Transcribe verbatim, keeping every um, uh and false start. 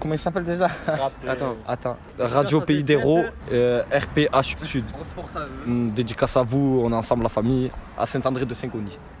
comment il s'appelle déjà? Attends. Attends. Radio Pays d'Hérault, euh, R P H Sud. Grosse force à eux. Hum, Dédicace à vous, on est ensemble la famille, à Saint-André de Saint-Cony.